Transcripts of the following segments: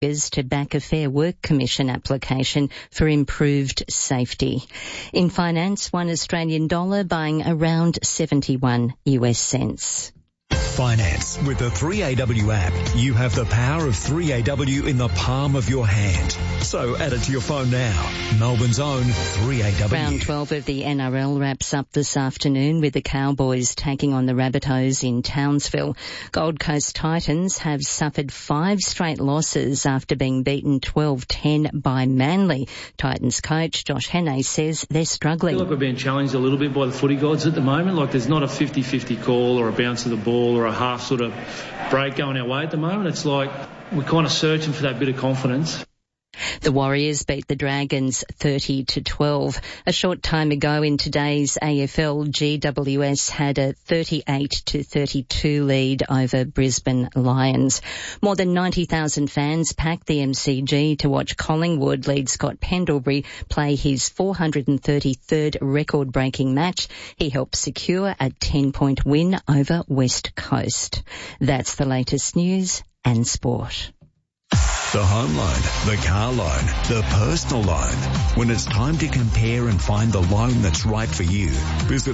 to back a Fair Work Commission application for improved safety. In finance, $1 Australian buying around 71 US cents. Finance. With the 3AW app, you have the power of 3AW in the palm of your hand. So add it to your phone now. Melbourne's own 3AW. Round 12 of the NRL wraps up this afternoon with the Cowboys taking on the Rabbitohs in Townsville. Gold Coast Titans have suffered 5 straight losses after being beaten 12-10 by Manly. Titans coach Josh Hannay says they're struggling. I feel like we're being challenged a little bit by the footy gods at the moment. Like there's not a 50-50 call or a bounce of the ball or a half sort of break going our way at the moment. It's like we're kind of searching for that bit of confidence. The Warriors beat the Dragons 30-12. A short time ago in today's AFL, GWS had a 38-32 lead over Brisbane Lions. More than 90,000 fans packed the MCG to watch Collingwood lead Scott Pendlebury play his 433rd record-breaking match. He helped secure a 10-point win over West Coast. That's the latest news and sport. The home loan, the car loan, the personal loan. When it's time to compare and find the loan that's right for you, visit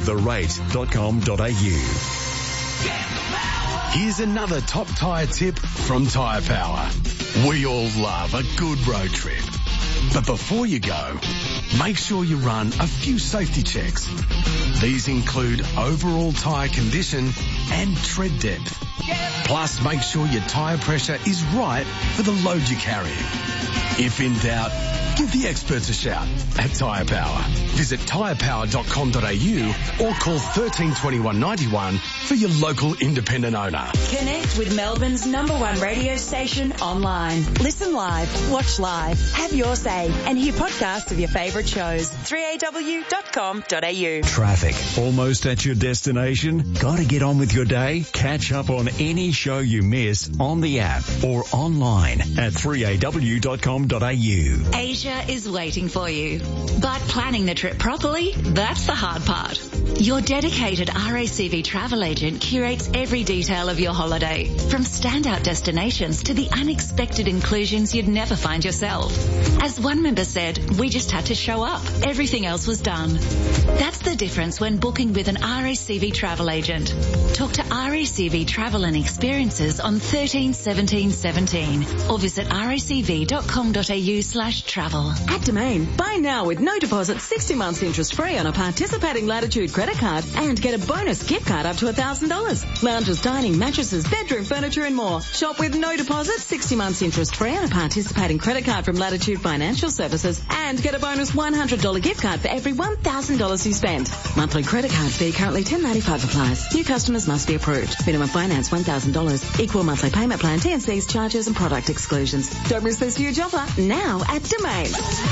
therate.com.au. Here's another top tyre tip from Tyre Power. We all love a good road trip. But before you go, make sure you run a few safety checks. These include overall tyre condition and tread depth. Plus, make sure your tyre pressure is right for the load you're carrying. If in doubt, give the experts a shout at Tyre Power. Visit tyrepower.com.au or call 132191 for your local independent owner. Connect with Melbourne's #1 radio station online. Listen live, watch live, have your say, and hear podcasts of your favourite shows. 3aw.com.au. Traffic. Almost at your destination? Gotta get on with your day? Catch up on any show you miss on the app or online at 3aw.com.au. Asia is waiting for you. But planning the trip properly, that's the hard part. Your dedicated RACV travel agent curates every detail of your holiday, from standout destinations to the unexpected inclusions you'd never find yourself. As one member said, we just had to show up. Everything else was done. That's the difference when booking with an RACV travel agent. Talk to RACV Travel and Experiences on 13 17 17 or visit racv.com.au/travel. At Domain, buy now with no deposit, 60 months interest free on a participating Latitude credit card and get a bonus gift card up to $1,000. Lounges, dining, mattresses, bedroom furniture and more. Shop with no deposit, 60 months interest free on a participating credit card from Latitude Financial Services and get a bonus $100 gift card for every $1,000 you spend. Monthly credit card fee currently $10.95 applies. New customers must be approved. Minimum finance $1,000. Equal monthly payment plan, T&Cs, charges and product exclusions. Don't miss this huge offer now at Domain.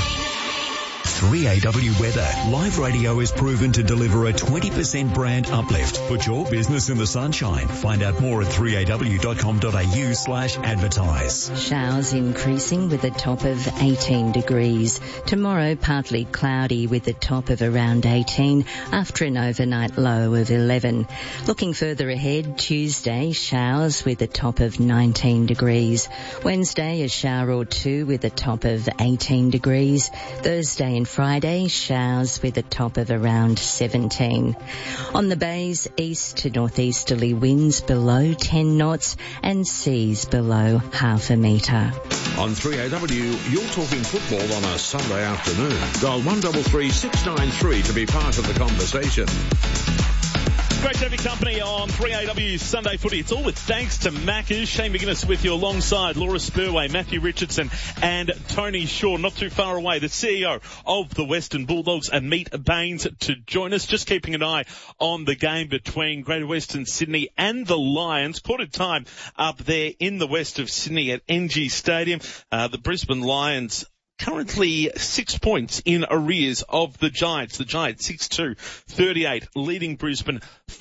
3AW Weather. Live radio is proven to deliver a 20% brand uplift. Put your business in the sunshine. Find out more at 3aw.com.au/advertise. Showers increasing with a top of 18 degrees. Tomorrow, partly cloudy with a top of around 18 after an overnight low of 11. Looking further ahead, Tuesday, showers with a top of 19 degrees. Wednesday, a shower or two with a top of 18 degrees. Thursday and Friday, showers with a top of around 17. On the bays, east to northeasterly winds below 10 knots and seas below half a metre. On 3AW, you're talking football on a Sunday afternoon. Dial 133 693 to be part of the conversation. Great to have your company on 3AW Sunday Footy. It's all with thanks to Macca's. Shane McGuinness with you alongside Laura Spurway, Matthew Richardson and Tony Shaw. Not too far away, the CEO of the Western Bulldogs, Amit Baines, to join us. Just keeping an eye on the game between Greater Western Sydney and the Lions. Quarter time up there in the west of Sydney at NG Stadium. The Brisbane Lions currently 6 points in arrears of the Giants. The Giants 6-2-38, leading Brisbane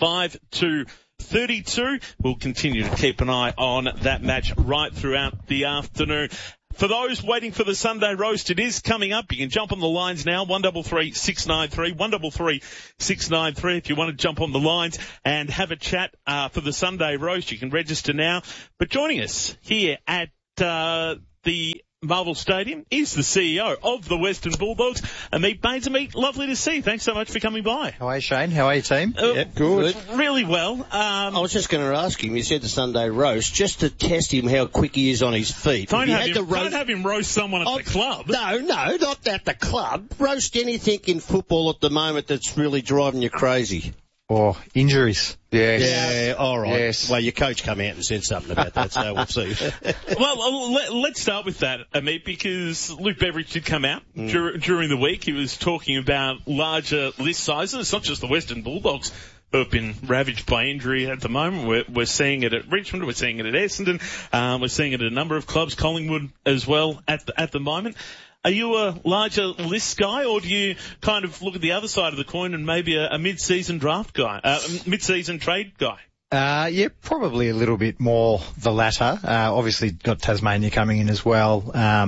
5-2-32. We'll continue to keep an eye on that match right throughout the afternoon. For those waiting for the Sunday roast, it is coming up. You can jump on the lines now, 133-693, 133-693 if you want to jump on the lines and have a chat for the Sunday roast. You can register now. But joining us here at the Marvel Stadium is the CEO of the Western Bulldogs, Ameet Bains. Lovely to see you. Thanks so much for coming by. How are you, Shane? How are you, team? Good. Really well. I was just going to ask him, you said the Sunday roast, just to test him how quick he is on his feet. Don't have him roast someone at the club. No, not at the club. Roast anything in football at the moment that's really driving you crazy. Or injuries. Yes. Yeah, all right. Yes. Well, your coach come out and said something about that, so we'll see. Well, let's start with that, Ameet, because Luke Beveridge did come out during the week. He was talking about larger list sizes. It's not just the Western Bulldogs who have been ravaged by injury at the moment. We're seeing it at Richmond. We're seeing it at Essendon. We're seeing it at a number of clubs, Collingwood as well at the moment. Are you a larger list guy, or do you kind of look at the other side of the coin and maybe a mid-season draft guy, mid-season trade guy? Yeah, probably a little bit more the latter. Obviously got Tasmania coming in as well,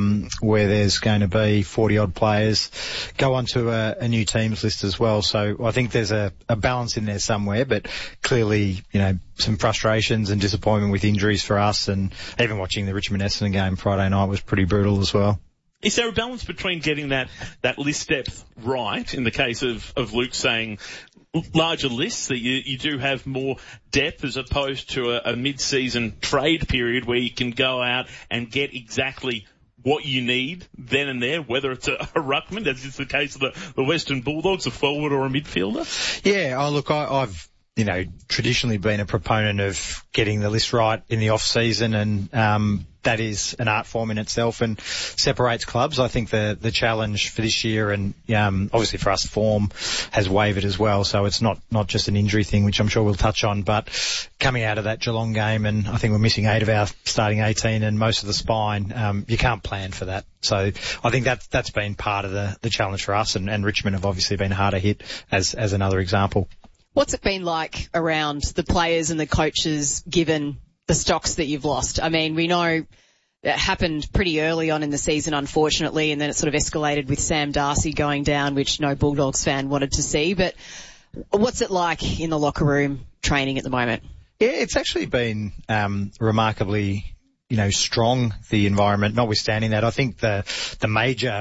where there's going to be 40-odd players go onto a new teams list as well. So I think there's a balance in there somewhere, but clearly, some frustrations and disappointment with injuries for us, and even watching the Richmond-Essendon game Friday night was pretty brutal as well. Is there a balance between getting that list depth right, in the case of Luke saying larger lists, that you do have more depth as opposed to a mid-season trade period where you can go out and get exactly what you need then and there, whether it's a ruckman, as is the case of the Western Bulldogs, a forward or a midfielder? Yeah, look, I've traditionally been a proponent of getting the list right in the off-season, and that is an art form in itself and separates clubs. I think the challenge for this year, and obviously for us, form has wavered as well, so it's not just an injury thing, which I'm sure we'll touch on, but coming out of that Geelong game, and I think we're missing 8 of our starting 18 and most of the spine, you can't plan for that. So I think that's been part of the challenge for us, and Richmond have obviously been harder hit as another example. What's it been like around the players and the coaches, given the stocks that you've lost? I mean, we know it happened pretty early on in the season, unfortunately, and then it sort of escalated with Sam Darcy going down, which no Bulldogs fan wanted to see. But what's it like in the locker room training at the moment? Yeah, it's actually been remarkably strong, the environment, notwithstanding that. I think the major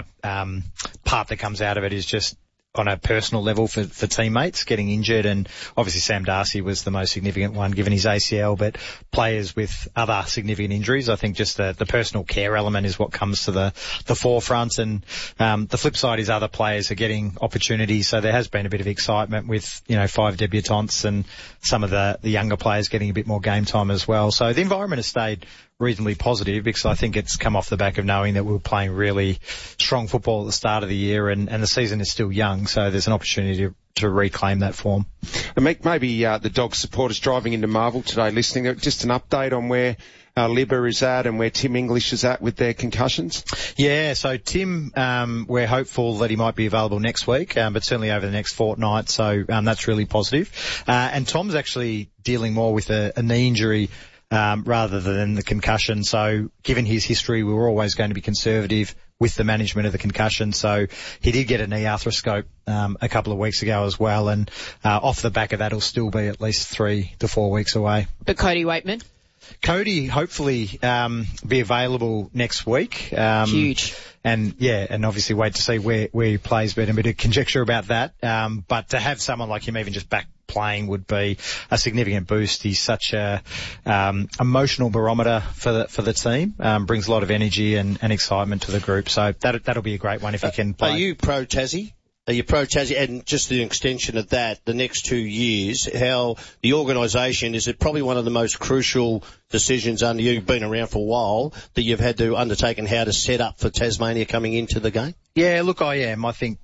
part that comes out of it is just on a personal level for teammates getting injured, and obviously Sam Darcy was the most significant one given his ACL, but players with other significant injuries, I think just the personal care element is what comes to the forefront, and the flip side is other players are getting opportunities, so there has been a bit of excitement with 5 debutants and some of the younger players getting a bit more game time as well. So the environment has stayed reasonably positive, because I think it's come off the back of knowing that we were playing really strong football at the start of the year, and the season is still young, so there's an opportunity to reclaim that form. Maybe the Dogs supporters driving into Marvel today listening, just an update on where Libba is at and where Tim English is at with their concussions? Yeah, so Tim, we're hopeful that he might be available next week, but certainly over the next fortnight, so that's really positive. And Tom's actually dealing more with a knee injury rather than the concussion. So given his history, we were always going to be conservative with the management of the concussion. So he did get a knee arthroscope a couple of weeks ago as well, and off the back of that, he'll still be at least 3 to 4 weeks away. But Cody Waitman? Cody hopefully be available next week. Huge. And obviously wait to see where he plays, but a bit of conjecture about that. But to have someone like him even just back playing would be a significant boost. He's such a emotional barometer for the team. Brings a lot of energy and excitement to the group. So that'll be a great one if he can play. Are you pro Tassie? Are you pro Tassie? And just the extension of that, the next 2 years, how the organisation, is it probably one of the most crucial decisions under you've been around for a while that you've had to undertake, and how to set up for Tasmania coming into the game? Yeah, look, I am. I think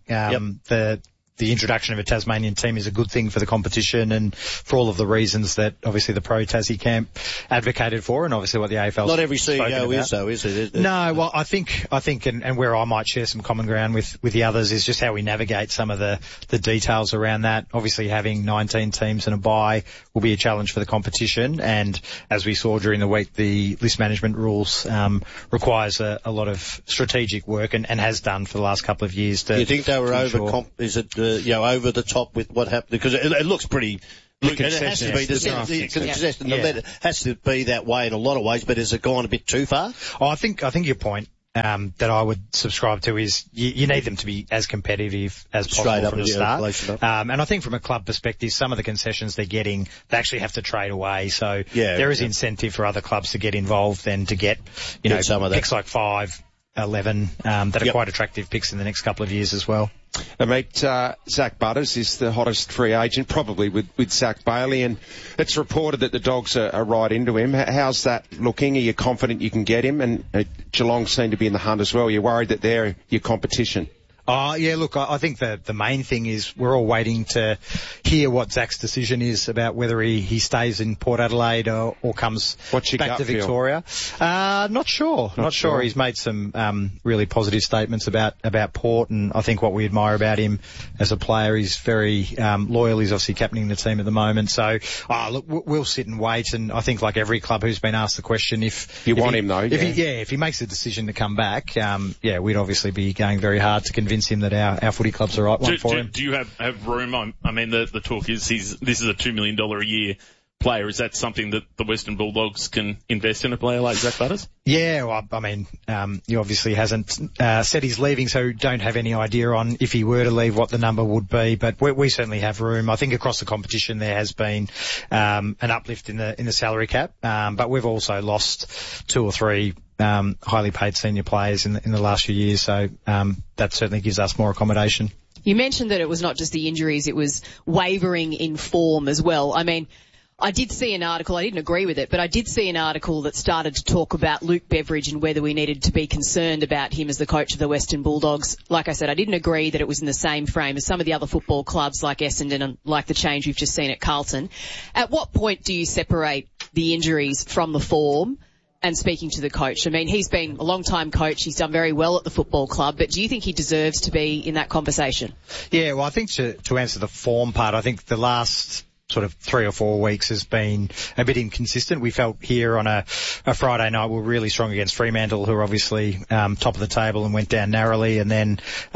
the introduction of a Tasmanian team is a good thing for the competition, and for all of the reasons that obviously the pro Tassie camp advocated for, and obviously what the AFL. Not every CEO is though, is it? No, well, I think, and where I might share some common ground with the others is just how we navigate some of the details around that. Obviously having 19 teams and a bye will be a challenge for the competition, and as we saw during the week, the list management rules requires a lot of strategic work, and has done for the last couple of years. Do you think they were over the top with what happened? Because it looks pretty Look, it has to be it has to be that way in a lot of ways, but has it gone a bit too far? Oh, I think your point that I would subscribe to is you need them to be as competitive as possible from the start. And I think from a club perspective, some of the concessions they're getting, they actually have to trade away. So there is incentive for other clubs to get involved and to get, some of that. Picks like 5, 11 that are quite attractive picks in the next couple of years as well. Mate, Zach Butters is the hottest free agent, probably with Zach Bailey, and it's reported that the Dogs are right into him. How's that looking? Are you confident you can get him? And Geelong seem to be in the hunt as well. You're worried that they're your competition? Yeah, look, I think the main thing is we're all waiting to hear what Zach's decision is about whether he stays in Port Adelaide or comes back to Victoria. Not sure. Not sure. He's made some really positive statements about Port, and I think what we admire about him as a player, he's very loyal. He's obviously captaining the team at the moment. So, look, we'll sit and wait, and I think like every club who's been asked the question, if he makes a decision to come back, we'd obviously be going very hard to convince him that our footy club's the right one for him. Do you have room? I mean, the talk is this is a $2 million a year player. Is that something that the Western Bulldogs can invest in a player like Zach Butters? Yeah, well, I mean, he obviously hasn't said he's leaving, so don't have any idea on if he were to leave what the number would be, but we certainly have room. I think across the competition there has been an uplift in the salary cap, but we've also lost 2 or 3 highly paid senior players in the last few years, so that certainly gives us more accommodation. You mentioned that it was not just the injuries, it was wavering in form as well. I mean, I did see an article, I didn't agree with it, but I did see an article that started to talk about Luke Beveridge and whether we needed to be concerned about him as the coach of the Western Bulldogs. Like I said, I didn't agree that it was in the same frame as some of the other football clubs like Essendon and like the change we've just seen at Carlton. At what point do you separate the injuries from the form and speaking to the coach? I mean, he's been a long-time coach. He's done very well at the football club, but do you think he deserves to be in that conversation? Yeah, well, I think to answer the form part, I think the last sort of 3 or 4 weeks has been a bit inconsistent. We felt here on a Friday night we were really strong against Fremantle, who are obviously top of the table and went down narrowly, and then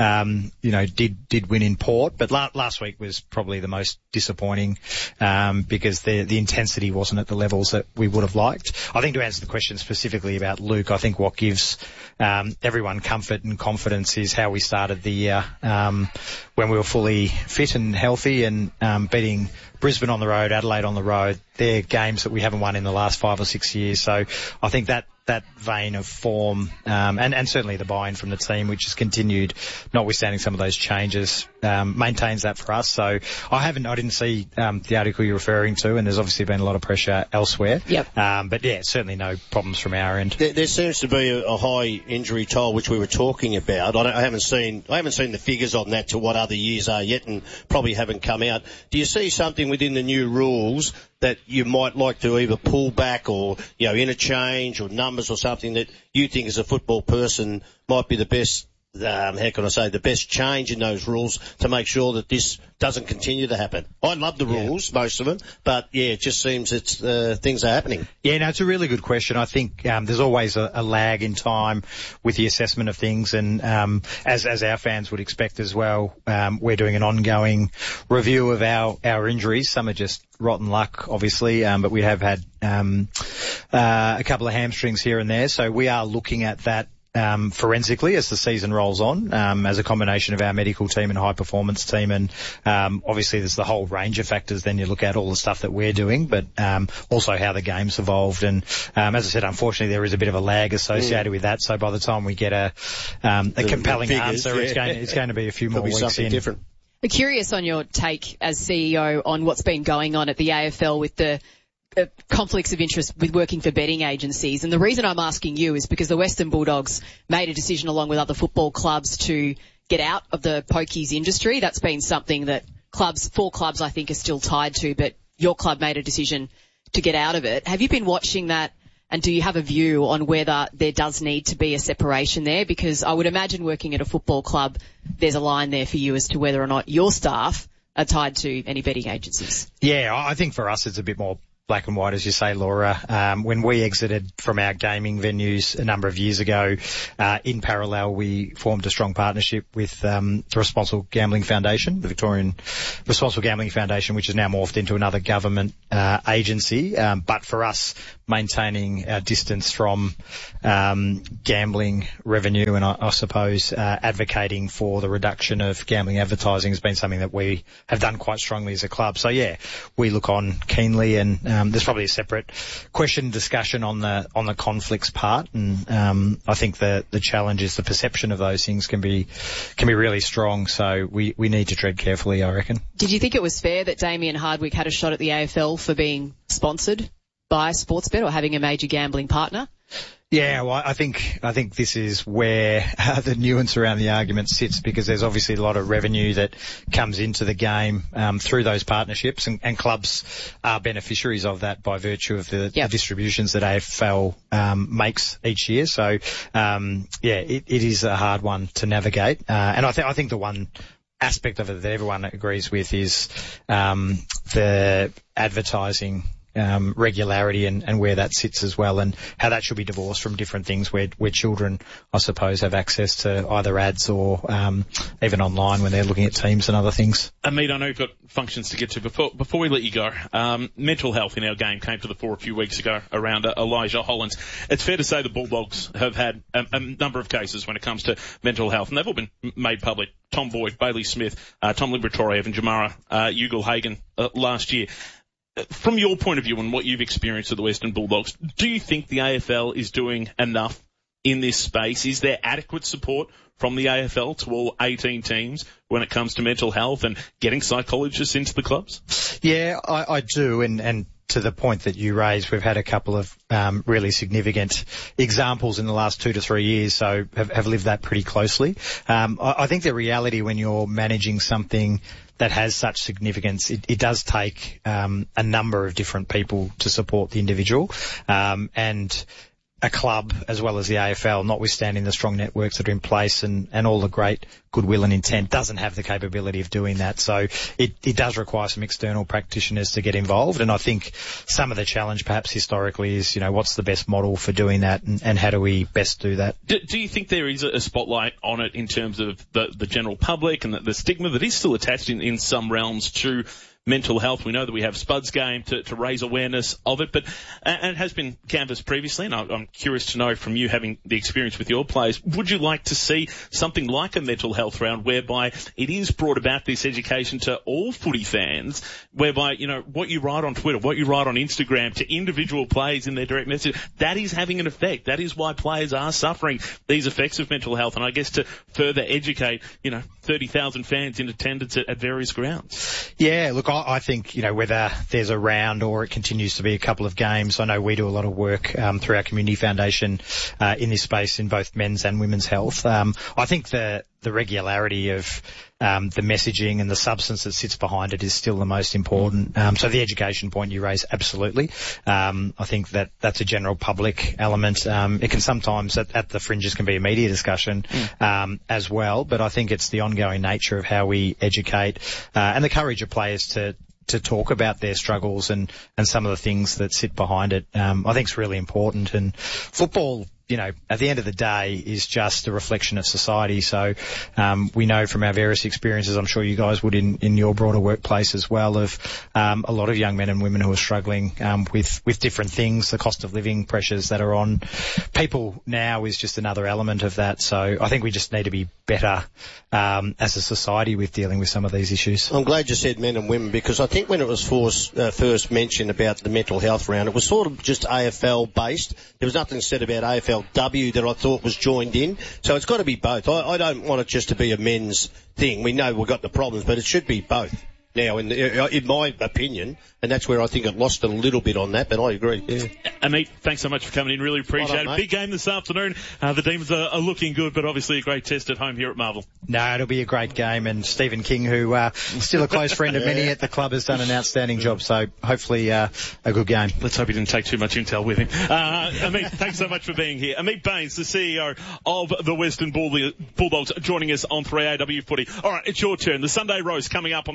did win in Port. But last week was probably the most disappointing because the intensity wasn't at the levels that we would have liked. I think to answer the question specifically about Luke, I think what gives everyone comfort and confidence is how we started the year when we were fully fit and healthy and beating Brisbane on the road, Adelaide on the road. They're games that we haven't won in the last 5 or 6 years. So I think that vein of form, and certainly the buy-in from the team, which has continued, notwithstanding some of those changes, maintains that for us. So I didn't see the article you're referring to, and there's obviously been a lot of pressure elsewhere. Yep. But yeah, certainly no problems from our end. There seems to be a high injury toll, which we were talking about. I haven't seen the figures on that to what other years are yet, and probably haven't come out. Do you see something within the new rules that you might like to either pull back or, interchange or numbers or something that you think as a football person might be the best, the best change in those rules to make sure that this doesn't continue to happen? I love the rules, most of them, but it just seems things are happening. Yeah, no, it's a really good question. I think there's always a lag in time with the assessment of things, and as our fans would expect as well, we're doing an ongoing review of our injuries. Some are just rotten luck, obviously, but we have had a couple of hamstrings here and there, so we are looking at that forensically as the season rolls on, as a combination of our medical team and high performance team, and obviously there's the whole range of factors. Then you look at all the stuff that we're doing, but also how the game's evolved, and as I said, unfortunately there is a bit of a lag associated with that. So by the time we get a compelling answer, it's going to be a few more weeks in. Different. I'm curious on your take as CEO on what's been going on at the AFL with the conflicts of interest with working for betting agencies. And the reason I'm asking you is because the Western Bulldogs made a decision along with other football clubs to get out of the pokies industry. That's been something that 4 clubs I think are still tied to, but your club made a decision to get out of it. Have you been watching that, and do you have a view on whether there does need to be a separation there? Because I would imagine working at a football club, there's a line there for you as to whether or not your staff are tied to any betting agencies. Yeah, I think for us it's a bit more black and white, as you say, Laura. When we exited from our gaming venues a number of years ago, in parallel, we formed a strong partnership with the Responsible Gambling Foundation, the Victorian Responsible Gambling Foundation, which has now morphed into another government agency. But for us, maintaining our distance from gambling revenue and I suppose advocating for the reduction of gambling advertising has been something that we have done quite strongly as a club. So yeah, we look on keenly, and there's probably a separate question discussion on the conflicts part, and I think the challenge is the perception of those things can be really strong. So we need to tread carefully, I reckon. Did you think it was fair that Damien Hardwick had a shot at the AFL for being sponsored by Sportsbet or having a major gambling partner? Yeah, well, I think this is where the nuance around the argument sits, because there's obviously a lot of revenue that comes into the game through those partnerships, and clubs are beneficiaries of that by virtue of the distributions that AFL makes each year. So, it is a hard one to navigate, and I think the one aspect of it that everyone agrees with is the advertising regularity and where that sits as well, and how that should be divorced from different things where children, I suppose, have access to either ads or even online when they're looking at teams and other things. Amit, I know you've got functions to get to. Before we let you go, mental health in our game came to the fore a few weeks ago around Elijah Hollands. It's fair to say the Bulldogs have had a number of cases when it comes to mental health, and they've all been made public. Tom Boyd, Bailey Smith, Tom Liberatore, Evan Jamara, Ugle-Hagan last year. From your point of view and what you've experienced at the Western Bulldogs, do you think the AFL is doing enough in this space? Is there adequate support from the AFL to all 18 teams when it comes to mental health and getting psychologists into the clubs? Yeah, I do, and to the point that you raised, we've had a couple of really significant examples in the last 2 to 3 years, so have lived that pretty closely. I think the reality when you're managing something that has such significance, it does take a number of different people to support the individual, and a club as well as the AFL, notwithstanding the strong networks that are in place and all the great goodwill and intent, doesn't have the capability of doing that. So it does require some external practitioners to get involved, and I think some of the challenge perhaps historically is, what's the best model for doing that, and how do we best do that? Do you think there is a spotlight on it in terms of the general public and the stigma that is still attached in some realms to mental health? We know that we have Spuds Game to raise awareness of it, and it has been canvassed previously, and I'm curious to know from you, having the experience with your players, would you like to see something like a mental health round whereby it is brought about, this education to all footy fans, whereby, what you write on Twitter, what you write on Instagram to individual players in their direct message, that is having an effect. That is why players are suffering these effects of mental health, and I guess to further educate, 30,000 fans in attendance at various grounds. Yeah, look, I think, whether there's a round or it continues to be a couple of games, I know we do a lot of work through our community foundation in this space in both men's and women's health. I think the regularity of the messaging and the substance that sits behind it is still the most important. So the education point you raise, absolutely. I think that's a general public element. It can sometimes, at the fringes, can be a media discussion as well, but I think it's the ongoing nature of how we educate and the courage of players to talk about their struggles and some of the things that sit behind it. I think it's really important, and football, at the end of the day is just a reflection of society. So, we know from our various experiences, I'm sure you guys would in your broader workplace as well, of, a lot of young men and women who are struggling, with different things. The cost of living pressures that are on people now is just another element of that. So I think we just need to be better, as a society with dealing with some of these issues. I'm glad you said men and women, because I think when it was first mentioned about the mental health round, it was sort of just AFL based. There was nothing said about AFLW that I thought was joined in. So it's got to be both. I don't want it just to be a men's thing. We know we've got the problems, but it should be both. Now, in my opinion, and that's where I think it lost a little bit on that, but I agree. Yeah. Amit, thanks so much for coming in. Really appreciate it. Big game this afternoon. The Demons are looking good, but obviously a great test at home here at Marvel. No, it'll be a great game, and Stephen King, who still a close friend of many at the club, has done an outstanding job, so hopefully a good game. Let's hope he didn't take too much intel with him. Amit, thanks so much for being here. Amit Baines, the CEO of the Western Bulldogs, joining us on 3AW Footy. All right, it's your turn. The Sunday roast coming up on the other side.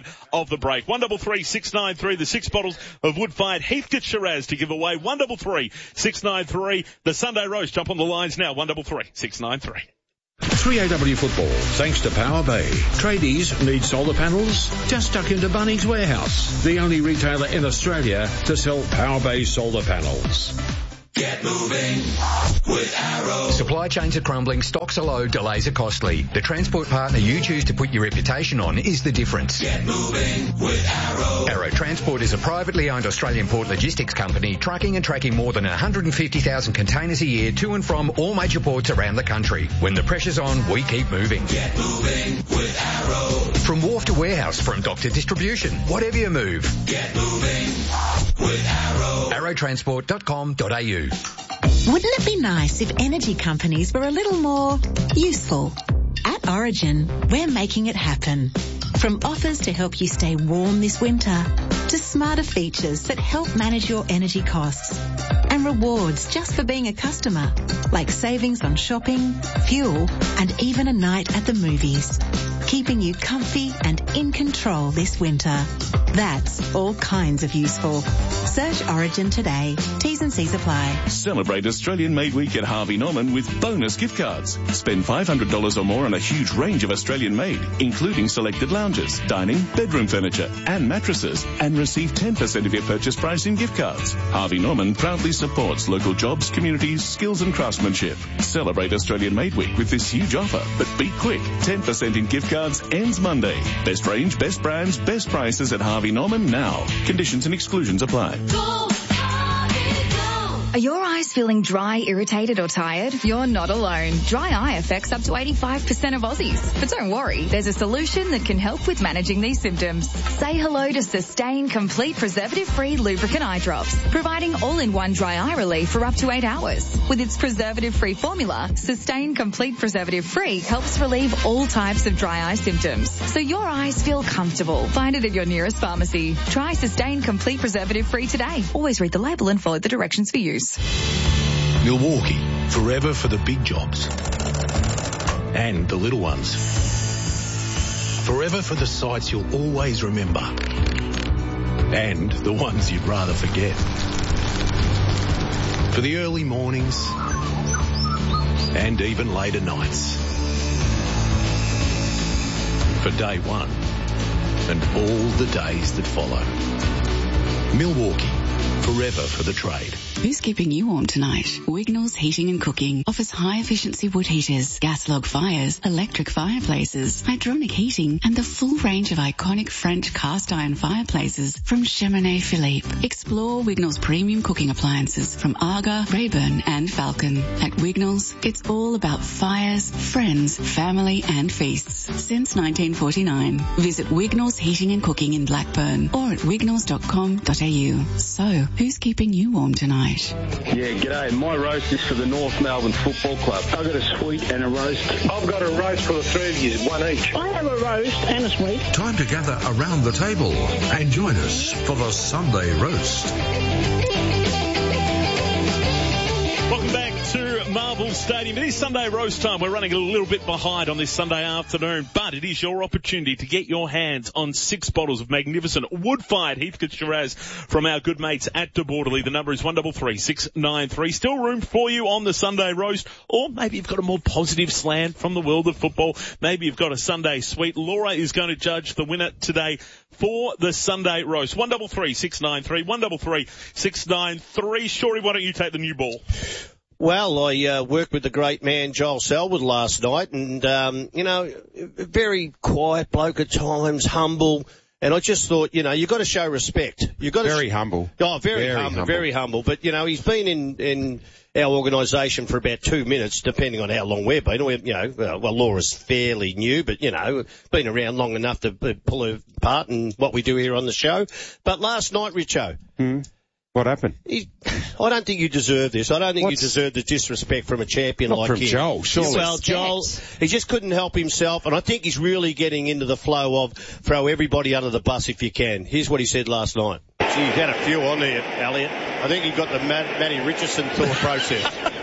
side of the break. 133 693, the 6 bottles of wood-fired Heathcote Shiraz to give away. 133 693, the Sunday roast. Jump on the lines now. 133 693. 3AW Football, thanks to Power Bay. Tradies need solar panels? Just duck into Bunnings Warehouse, the only retailer in Australia to sell Power Bay solar panels. Get moving with Arrow. Supply chains are crumbling, stocks are low, delays are costly. The transport partner you choose to put your reputation on is the difference. Get moving with Arrow. Arrow Transport is a privately owned Australian port logistics company trucking and tracking more than 150,000 containers a year to and from all major ports around the country. When the pressure's on, we keep moving. Get moving with Arrow. From wharf to warehouse, from dock to distribution, whatever you move. Get moving with Arrow. arrowtransport.com.au. Wouldn't it be nice if energy companies were a little more useful? At Origin, we're making it happen. From offers to help you stay warm this winter, to smarter features that help manage your energy costs, and rewards just for being a customer, like savings on shopping, fuel, and even a night at the movies, keeping you comfy and in control this winter. That's all kinds of useful. Search Origin today. T's and C's apply. Celebrate Australian Made Week at Harvey Norman with bonus gift cards. Spend $500 or more on a huge range of Australian made, including selected lounges, dining, bedroom furniture, and mattresses, and receive 10% of your purchase price in gift cards. Harvey Norman proudly supports local jobs, communities, skills and craftsmanship. Celebrate Australian Made Week with this huge offer, but be quick. 10% in gift cards ends Monday. Best range, best brands, best prices at Harvey Norman now. Conditions and exclusions apply. Are your eyes feeling dry, irritated or tired? You're not alone. Dry eye affects up to 85% of Aussies. But don't worry, there's a solution that can help with managing these symptoms. Say hello to Sustain Complete Preservative-Free Lubricant Eye Drops, providing all-in-one dry eye relief for up to 8 hours. With its preservative-free formula, Sustain Complete Preservative-Free helps relieve all types of dry eye symptoms, so your eyes feel comfortable. Find it at your nearest pharmacy. Try Sustain Complete Preservative-Free today. Always read the label and follow the directions for use. Milwaukee, forever for the big jobs and the little ones. Forever for the sights you'll always remember and the ones you'd rather forget. For the early mornings and even later nights. For day one and all the days that follow. Milwaukee, forever for the trade. Who's keeping you warm tonight? Wignall's Heating and Cooking offers high-efficiency wood heaters, gas log fires, electric fireplaces, hydronic heating, and the full range of iconic French cast-iron fireplaces from Cheminée Philippe. Explore Wignall's premium cooking appliances from Aga, Rayburn, and Falcon. At Wignall's, it's all about fires, friends, family, and feasts. Since 1949. Visit Wignall's Heating and Cooking in Blackburn or at wignalls.com.au. So, who's keeping you warm tonight? Yeah, g'day. My roast is for the North Melbourne Football Club. I've got a sweet and a roast. I've got a roast for the three of you, one each. I have a roast and a sweet. Time to gather around the table and join us for the Sunday roast. Welcome back to Marvel Stadium. It is Sunday roast time. We're running a little bit behind on this Sunday afternoon, but it is your opportunity to get your hands on 6 bottles of magnificent wood-fired Heathcote Shiraz from our good mates at De Borderly. The number is 133 693. Still room for you on the Sunday roast, or maybe you've got a more positive slant from the world of football. Maybe you've got a Sunday sweet. Laura is going to judge the winner today for the Sunday roast. 133 693. 133 693. Shorty, why don't you take the new ball? Well, I worked with the great man Joel Selwood last night, and very quiet bloke at times, humble. And I just thought, you've got to show respect. You've got very humble. Oh, very humble. But he's been in our organisation for about 2 minutes, depending on how long we've been. Well, Laura's fairly new, but been around long enough to pull her part in what we do here on the show. But last night, Richo. What happened? I don't think you deserve this. I don't think you deserve the disrespect from a champion Not like from him. Joel, surely. Well, Joel, he just couldn't help himself, and I think he's really getting into the flow of throw everybody under the bus if you can. Here's what he said last night. Gee, you've had a few on there, Elliot. I think you've got the Matty Richardson thought process.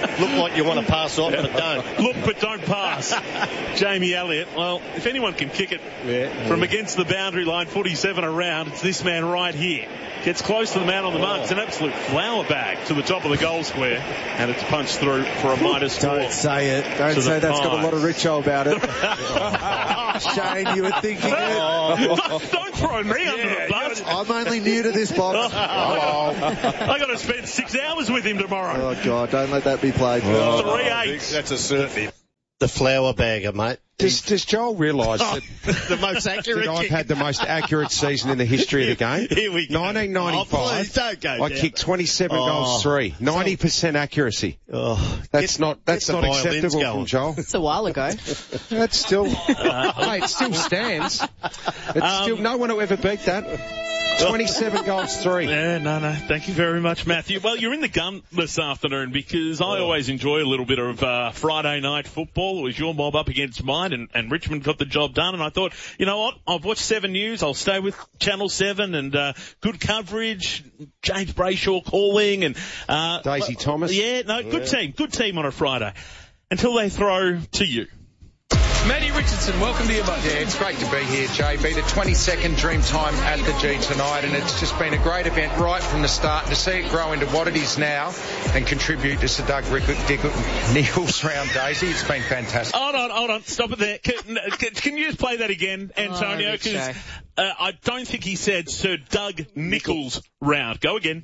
Look like you want to pass on, but don't. Look, but don't pass. Jamie Elliott. Well, if anyone can kick it from against the boundary line, 47 around, it's this man right here. Gets close to the man on the mark. It's an absolute flower bag to the top of the goal square, and it's punched through for a -4. Don't say it. Don't say that's got a lot of ritual about it. Shane, you were thinking it. Don't throw me under the bus. I'm only new to this box. I got to spend 6 hours with him tomorrow. Oh, God, don't let that be played. 3-8. That's a certainty. The flower bagger, mate. Does Joel realise that the most accurate that I've had the most accurate season in the history of the game? Here we go. 1995. Don't go I kicked 27 goals 3. 90% accuracy. That's not acceptable from Joel. It's a while ago. That's still, hey, it still stands. It's still, no one will ever beat that. 27 goals 3. Yeah, no. Thank you very much, Matthew. Well, you're in the gun this afternoon because I always enjoy a little bit of Friday night football. It was your mob up against mine, and Richmond got the job done. And I thought, you know what? I've watched 7 News. I'll stay with Channel 7 and good coverage. James Brayshaw calling and Daisy Thomas. Yeah, no, good team on a Friday until they throw to you. Matty Richardson, welcome to you, mate. Yeah, it's great to be here, JB. The 22nd Dreamtime at the G tonight, and it's just been a great event right from the start. And to see it grow into what it is now and contribute to Sir Doug Nicholls' round, Daisy, it's been fantastic. Hold on, stop it there. Can you just play that again, Antonio? Because I don't think he said Sir Doug Nicholls' round. Go again.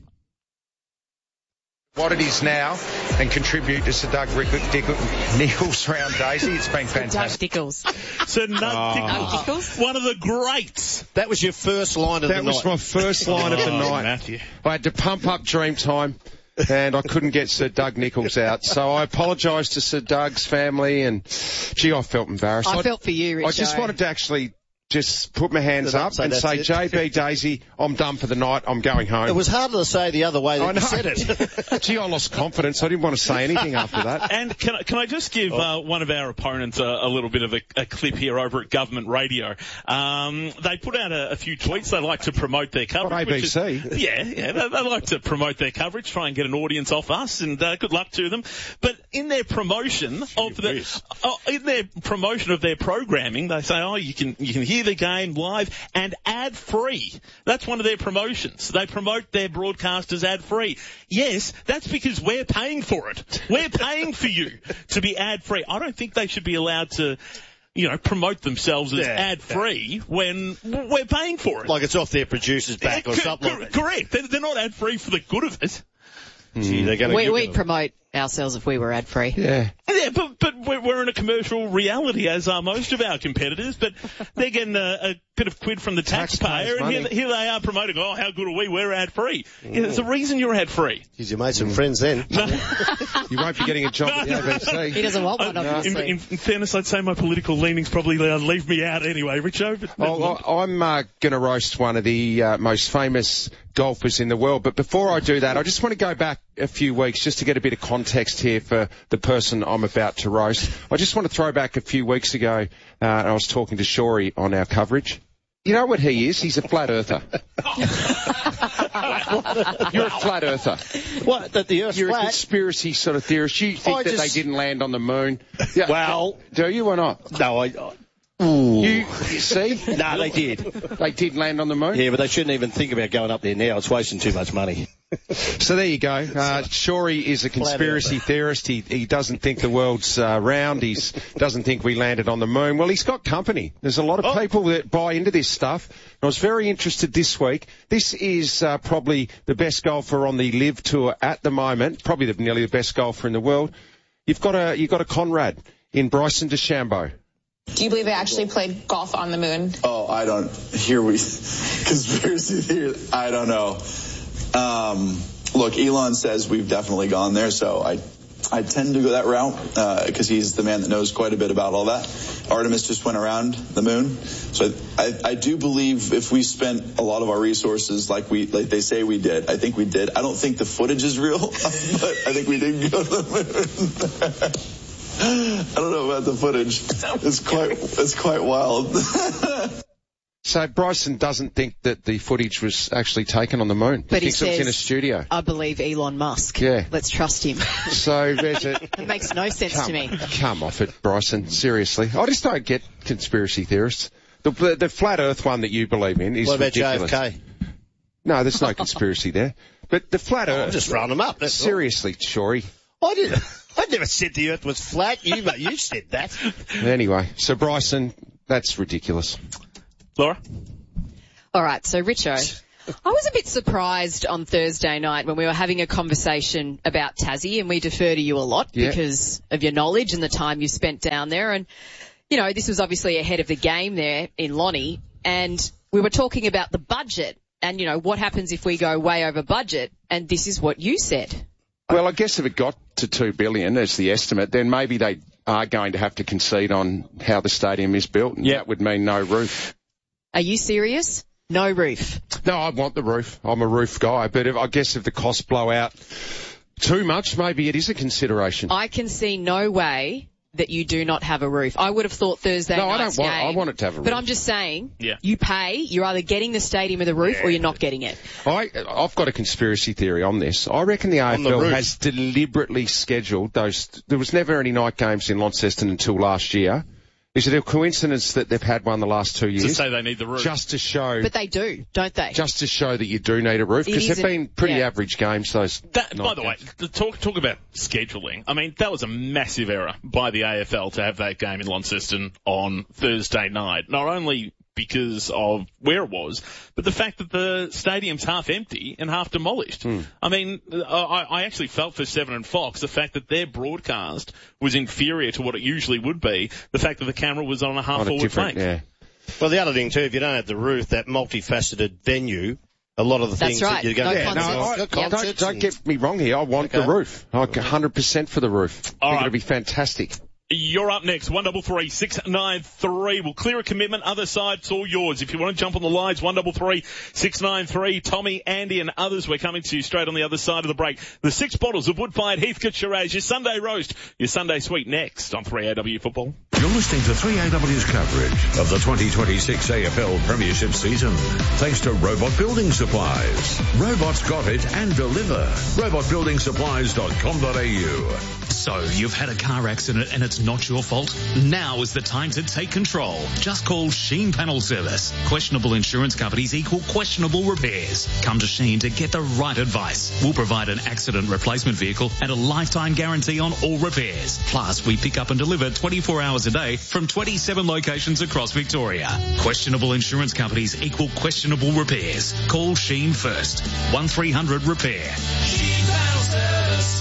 What it is now and contribute to Sir Doug Nicholls' round, Daisy. It's been fantastic. Doug Nicholls. Sir Doug Nicholls. One of the greats. That was your first line of the night. That was my first line of the night. Matthew. I had to pump up Dreamtime and I couldn't get Sir Doug Nicholls out. So I apologise to Sir Doug's family and, gee, I felt embarrassed. I felt for you, Richo. I just wanted to actually just put my hands up and say, JB Daisy, I'm done for the night. I'm going home. It was harder to say the other way than you said it. Gee, I lost confidence. I didn't want to say anything after that. And can I just give one of our opponents a little bit of a clip here over at Government Radio? They put out a few tweets. They like to promote their coverage. What, ABC? They like to promote their coverage, try and get an audience off us, and good luck to them. But in their promotion of their programming, they say, you can hear the game live and ad-free. That's one of their promotions. They promote their broadcasters ad-free. Yes, that's because we're paying for it. We're paying for you to be ad-free. I don't think they should be allowed to, promote themselves as ad-free when we're paying for it. Like it's off their producer's back or something. Correct. They're not ad-free for the good of it. Gee, we'd promote ourselves if we were ad-free. Yeah, but we're in a commercial reality, as are most of our competitors, but they're getting a bit of quid from the taxpayer, and here they are promoting, how good are we? We're ad-free. Yeah, there's a reason you're ad-free. Because you made some friends then. You won't be getting a job at the ABC. He doesn't want one, obviously. In fairness, I'd say my political leanings probably leave me out anyway, Richo. I'm going to roast one of the most famous golfers in the world, but before I do that, I just want to go back a few weeks just to get a bit of context here for the person I'm about to roast. I just want to throw back a few weeks ago, and I was talking to Shorey on our coverage. You know what he is? He's a flat earther. You're a flat earther. What? That the Earth's You're flat? a conspiracy sort of theorist. You think that they didn't land on the moon? Yeah. Well, do you or not? No, You see? No, they did. They did land on the moon? Yeah, but they shouldn't even think about going up there now. It's wasting too much money. So there you go. Shorey is a conspiracy theorist. He doesn't think the world's round. He doesn't think we landed on the moon. Well, he's got company. There's a lot of people that buy into this stuff. I was very interested this week. This is probably the best golfer on the LIV Tour at the moment, probably nearly the best golfer in the world. You've got a Conrad in Bryson DeChambeau. Do you believe they actually played golf on the moon? Oh, I don't. Here we conspiracy theory. I don't know. Look, Elon says we've definitely gone there, so I tend to go that route because he's the man that knows quite a bit about all that. Artemis just went around the moon, so I do believe if we spent a lot of our resources like they say we did, I think we did. I don't think the footage is real, but I think we did go to the moon. I don't know about the footage. It's quite wild. So Bryson doesn't think that the footage was actually taken on the moon. But he he thinks it was in a studio. I believe Elon Musk. Yeah. Let's trust him. So there's a... It makes no sense to me. Come off it, Bryson. Seriously. I just don't get conspiracy theorists. The flat earth one that you believe in is ridiculous. What about JFK? No, there's no conspiracy there. But the flat earth... I'm just throwing them up. That's seriously, Shorey. I never said the earth was flat. You said that. Anyway, so Bryson, that's ridiculous. Laura? All right, so Richo, I was a bit surprised on Thursday night when we were having a conversation about Tassie, and we defer to you a lot because of your knowledge and the time you spent down there. And, you know, this was obviously ahead of the game there in Lonnie, and we were talking about the budget and, you know, what happens if we go way over budget, and this is what you said. Well, I guess if it got to $2 billion as the estimate, then maybe they are going to have to concede on how the stadium is built, and that would mean no roof. Are you serious? No roof? No, I want the roof. I'm a roof guy, but I guess if the costs blow out too much, maybe it is a consideration. I can see no way that you do not have a roof. I would have thought Thursday night's game. I want it to have a roof. But I'm just saying, you pay, you're either getting the stadium with a roof or you're not getting it. I've got a conspiracy theory on this. I reckon the AFL has deliberately scheduled those. There was never any night games in Launceston until last year. Is it a coincidence that they've had one the last 2 years? To say they need the roof. Just to show. But they do, don't they? Just to show that you do need a roof. Because they've been pretty average games, those. By the way, talk about scheduling. I mean, that was a massive error by the AFL to have that game in Launceston on Thursday night. Not only because of where it was, but the fact that the stadium's half empty and half demolished. I mean, I actually felt for Seven and Fox, the fact that their broadcast was inferior to what it usually would be, the fact that the camera was on a half-forward flank. Yeah. Well, the other thing too, if you don't have the roof, that multifaceted venue, a lot of the things that you're going to... Don't get me wrong here, I want the roof. I'm 100% for the roof. I think it'll be fantastic. You're up next, 133 693. We'll clear a commitment. Other side, it's all yours. If you want to jump on the lines, 133 693. Tommy, Andy and others, we're coming to you straight on the other side of the break. The 6 bottles of wood-fired Heathcote Shiraz, your Sunday roast, your Sunday sweet next on 3AW Football. You're listening to 3AW's coverage of the 2026 AFL Premiership season. Thanks to Robot Building Supplies. Robots got it and deliver. robotbuildingsupplies.com.au. So, you've had a car accident and it's not your fault? Now is the time to take control. Just call Sheen Panel Service. Questionable insurance companies equal questionable repairs. Come to Sheen to get the right advice. We'll provide an accident replacement vehicle and a lifetime guarantee on all repairs. Plus, we pick up and deliver 24 hours a day from 27 locations across Victoria. Questionable insurance companies equal questionable repairs. Call Sheen first. 1300 Repair. Sheen Panel Service.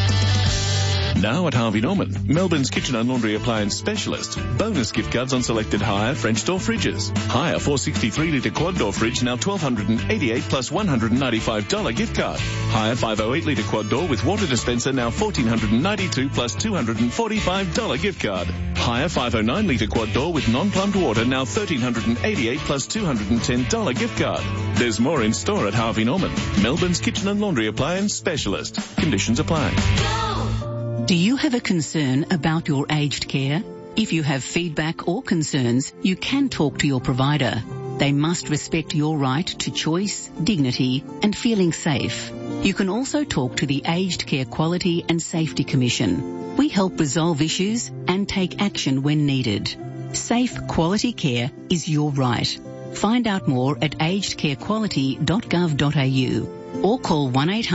Now at Harvey Norman, Melbourne's kitchen and laundry appliance specialist. Bonus gift cards on selected Hire French door fridges. Hire 463-litre quad door fridge now $1,288 plus $195 gift card. Hire 508-litre quad door with water dispenser now $1,492 plus $245 gift card. Hire 509-litre quad door with non-plumbed water now $1,388 plus $210 gift card. There's more in store at Harvey Norman, Melbourne's kitchen and laundry appliance specialist. Conditions apply. Do you have a concern about your aged care? If you have feedback or concerns, you can talk to your provider. They must respect your right to choice, dignity and feeling safe. You can also talk to the Aged Care Quality and Safety Commission. We help resolve issues and take action when needed. Safe quality care is your right. Find out more at agedcarequality.gov.au or call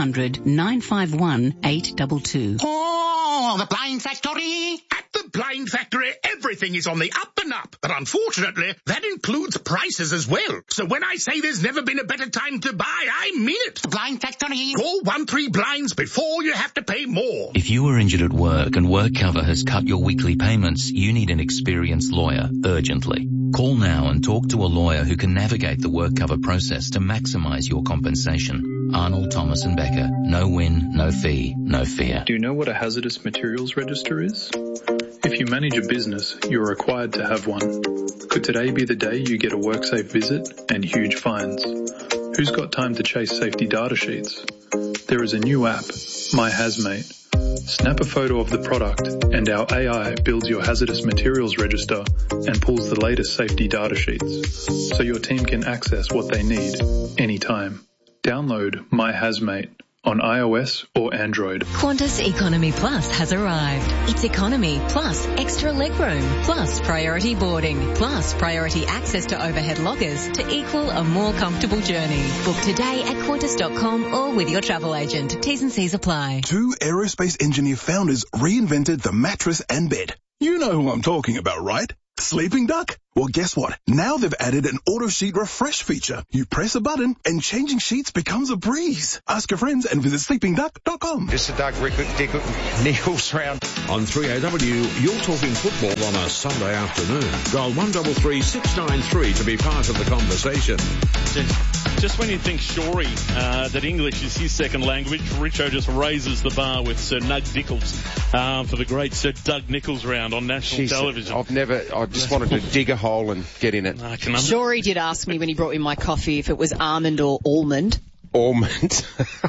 1-800-951-822. Oh, the Blind Factory! At the Blind Factory, everything is on the up and up. But unfortunately, that includes prices as well. So when I say there's never been a better time to buy, I mean it. The Blind Factory. Call 13-BLINDS before you have to pay more. If you were injured at work and work cover has cut your weekly payments, you need an experienced lawyer urgently. Call now and talk to a lawyer who can navigate the work cover process to maximise your compensation. Arnold, Thomas and Becker. No win, no fee, no fear. Do you know what a hazardous materials register is? If you manage a business, you're required to have one. Could today be the day you get a WorkSafe visit and huge fines? Who's got time to chase safety data sheets? There is a new app, My Hazmate. Snap a photo of the product and our AI builds your hazardous materials register and pulls the latest safety data sheets so your team can access what they need anytime. Download My Hazmate on iOS or Android. Qantas Economy Plus has arrived. It's economy plus extra legroom plus priority boarding plus priority access to overhead lockers to equal a more comfortable journey. Book today at Qantas.com or with your travel agent. T's and C's apply. 2 aerospace engineer founders reinvented the mattress and bed. You know who I'm talking about, right? Sleeping Duck? Well, guess what? Now they've added an auto sheet refresh feature. You press a button and changing sheets becomes a breeze. Ask your friends and visit sleepingduck.com. It's the Doug Nichols round. On 3AW, you're talking football on a Sunday afternoon. Dial 133 693 to be part of the conversation. Just when you think Shorey, that English is his second language, Richo just raises the bar with Sir Nug Nichols for the great Sir Doug Nichols round on national television. I just wanted to dig a hole and get in it. Shorey did ask me when he brought me my coffee if it was almond or almond. Almond?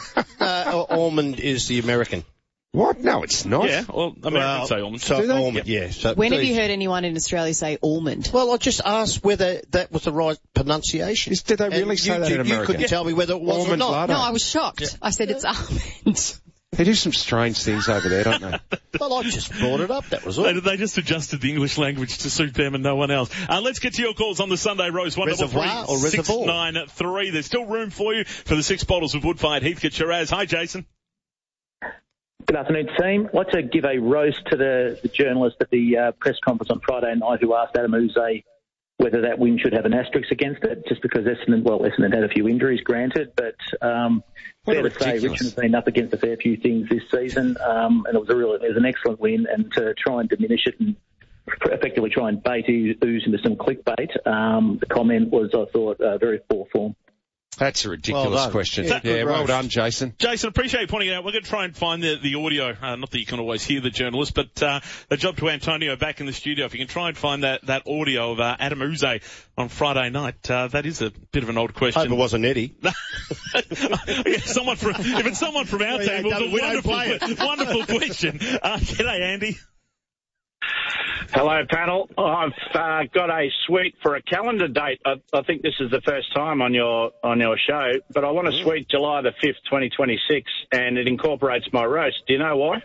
Almond is the American. What? No, it's not. Yeah, well, Americans say almond. So almond, yeah. So when have you heard anyone in Australia say almond? Well, I just asked whether that was the right pronunciation. Did they really say that in America? You couldn't tell me whether it was almond or not. No, I was shocked. Yeah. I said it's almond. They do some strange things over there, don't they? Well, I just brought it up, that was all. They just adjusted the English language to suit them and no one else. Let's get to your calls on the Sunday Roast. 133-693. There's still room for you for the 6 bottles of Woodfired Heathcote Shiraz. Hi, Jason. Good afternoon, team. I'd like to give a roast to the journalist at the press conference on Friday night who asked Adam Uze whether that win should have an asterisk against it, just because Essendon had a few injuries, granted, but fair to say Richmond's been up against a fair few things this season, and it was an excellent win, and to try and diminish it and effectively try and bait Ooze into some clickbait, the comment was, I thought, very poor form. That's a ridiculous question. Yeah, well done, Jason. Jason, appreciate you pointing it out. We're going to try and find the audio. Not that you can always hear the journalist, but a job to Antonio back in the studio. If you can try and find that audio of Adam Uze on Friday night, that is a bit of an old question. I hope it wasn't Eddie. If it's someone from our team, it was a wonderful question. G'day, Andy. Hello, panel. I've got a suite for a calendar date. I think this is the first time on your show, but I want a suite July the 5th, 2026, and it incorporates my roast. Do you know why?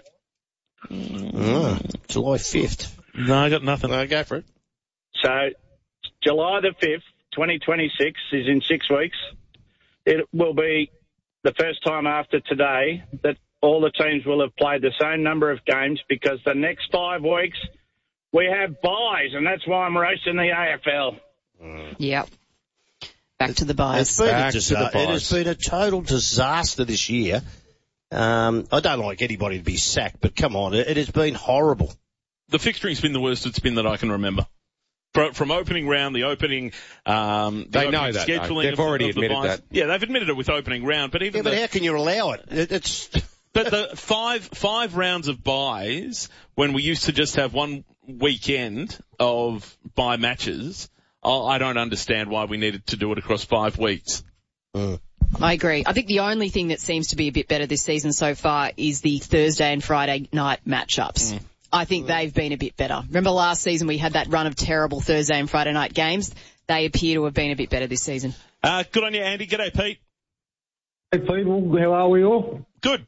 July 5th. No, I got nothing. No, go for it. So, July the 5th, 2026 is in 6 weeks. It will be the first time after today that all the teams will have played the same number of games, because the next 5 weeks we have buys, and that's why I'm roasting the AFL. Yep. Back to the buys. It has been a total disaster this year. I don't like anybody to be sacked, but come on, it has been horrible. The fixturing's been the worst it's been that I can remember. From opening round, the opening, they know that. Scheduling they've already admitted that. Yeah, they've admitted it with opening round, but even but how can you allow it? It's. But the five rounds of buys, when we used to just have one weekend of bye matches, I don't understand why we needed to do it across 5 weeks. I agree. I think the only thing that seems to be a bit better this season so far is the Thursday and Friday night matchups. I think they've been a bit better. Remember last season we had that run of terrible Thursday and Friday night games? They appear to have been a bit better this season. Good on you, Andy. G'day, Pete. Hey, people. How are we all? Good.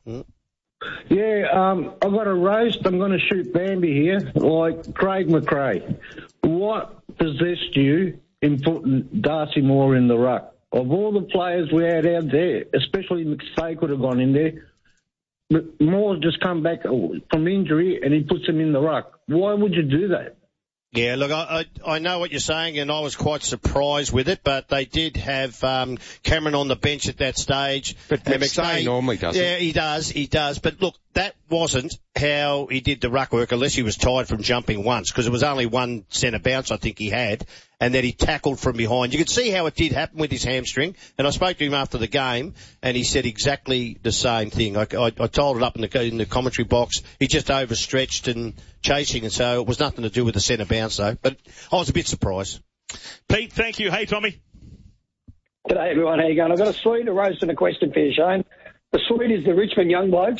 Yeah, I've got a roast. I'm going to shoot Bambi here, like Craig McRae. What possessed you in putting Darcy Moore in the ruck? Of all the players we had out there, especially McStay could have gone in there, but Moore's just come back from injury and he puts him in the ruck. Why would you do that? Yeah, look, I know what you're saying, and I was quite surprised with it, but they did have Cameron on the bench at that stage. But McStay normally does it. Yeah, he does. But look, that wasn't how he did the ruck work, unless he was tired from jumping once, because it was only one centre bounce I think he had, and then he tackled from behind. You could see how it did happen with his hamstring, and I spoke to him after the game, and he said exactly the same thing. I told it up in the commentary box. He just overstretched and chasing, and so it was nothing to do with the centre bounce, though. But I was a bit surprised. Pete, thank you. Hey, Tommy. G'day, everyone. How you going? I've got a sweet, a roast, and a question for you, Shane. The sweet is the Richmond young blokes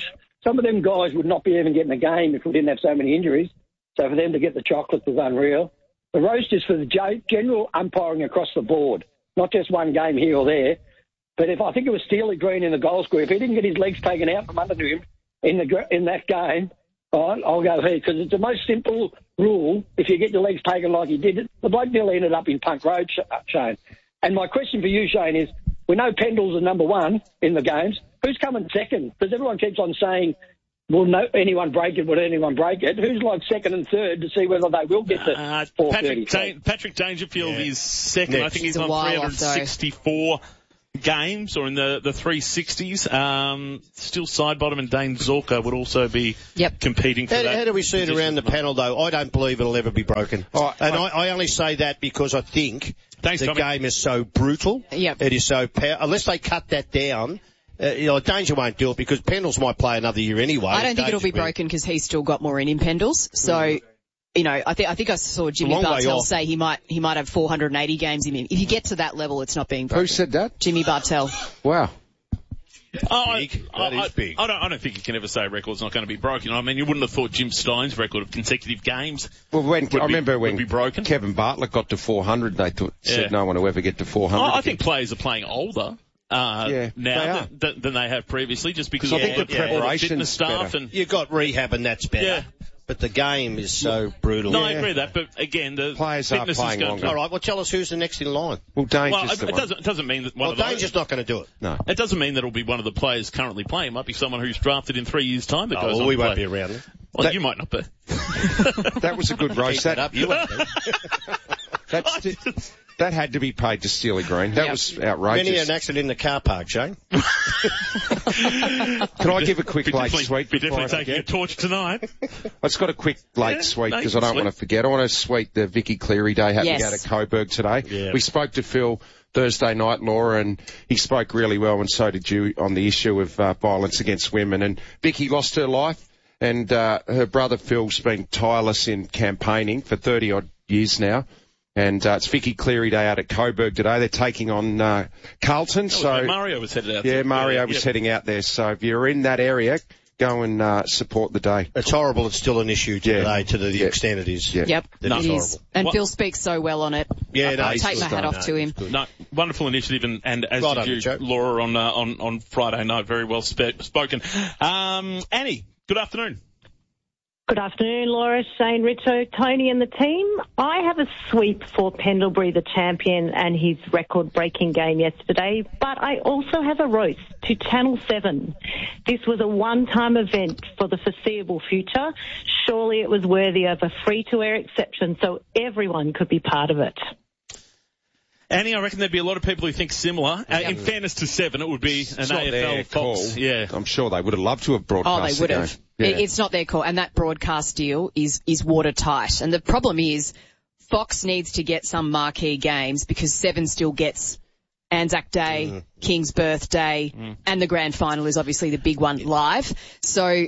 some of them guys would not be even getting a game if we didn't have so many injuries. So for them to get the chocolates was unreal. The roast is for the general umpiring across the board, not just one game here or there. But I think it was Steely Green in the goal square, if he didn't get his legs taken out from under him in that game, all right, I'll go here, because it's the most simple rule. If you get your legs taken like he did, the bloke nearly ended up in Punk Road, Shane. And my question for you, Shane, is we know Pendle's the number one in the games. Who's coming second? Because everyone keeps on saying, will anyone break it? Will anyone break it? Who's like second and third to see whether they will get to 430? Patrick Dangerfield is second. Next. I think he's It's on a while 364 games, or in the 360s. Still side bottom, and Dane Zorka would also be competing for that. How do we see it around the panel, though? I don't believe it'll ever be broken. I only say that because I think the game is so brutal. Yep. It is so unless they cut that down. Danger won't do it because Pendles might play another year anyway. I don't think it'll be broken because he's still got more in him, Pendles. So, I think I saw Jimmy Bartell say he might have 480 games in him. If you get to that level, it's not being broken. Who said that? Jimmy Bartell. Wow. That is big. I don't think you can ever say a record's not going to be broken. I mean, you wouldn't have thought Jim Stein's record of consecutive games I remember when would be broken. Kevin Bartlett got to 400, they said no one will ever get to 400. I think players are playing older. Now than they have previously, just because I of think the preparation fitness staff and you've got rehab and that's better. Yeah. But the game is so brutal. No, I agree with that. But again, the players are playing longer. All right, well, tell us who's the next in line. Well, Danger's the one. It doesn't mean that one of those. Danger's not going to do it. No. It doesn't mean that it'll be one of the players currently playing. It might be someone who's drafted in 3 years' time that goes on we to won't play. be around then. Well, you might not be. That was a good roast. Keep that up. You won't be. That had to be paid to Steely Green. That was outrageous. Many an accident in the car park, Shane. Can I give a quick late sweet? Be definitely taking a torch tonight. I've just got a quick late sweet because I don't want to forget. I want to sweet the Vicky Cleary Day happening out at Coburg today. Yeah. We spoke to Phil Thursday night, Laura, and he spoke really well, and so did you, on the issue of violence against women. And Vicky lost her life, and her brother Phil's been tireless in campaigning for 30-odd years now. And it's Vicky Cleary Day out at Coburg today. They're taking on Carlton. So Mario was headed out. Yeah, Mario was heading out there. So if you're in that area, go and support the day. It's horrible. It's still an issue today to the extent it is. Yeah. Yep, it is. And Phil speaks so well on it. Yeah, I take my hat off to him. No, wonderful initiative, and as did you, Laura, on Friday night. Very well spoken. Annie, good afternoon. Good afternoon, Laura, Shane, Richo, Tony and the team. I have a sweep for Pendlebury, the champion, and his record-breaking game yesterday, but I also have a roast to Channel 7. This was a one-time event for the foreseeable future. Surely it was worthy of a free-to-air exception so everyone could be part of it. Annie, I reckon there'd be a lot of people who think similar. In fairness to 7, it would be an AFL Fox. Call. Yeah, I'm sure they would have loved to have broadcast. Oh, they would have. Yeah. It's not their call, and that broadcast deal is watertight. And the problem is, Fox needs to get some marquee games because 7 still gets Anzac Day, King's Birthday, and the grand final is obviously the big one live. So